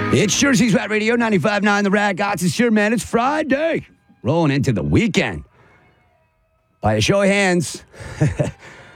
It's Jersey's Rat Radio 95.9 The Rat Gots. It's here, man. It's Friday. Rolling into the weekend. By a show of hands,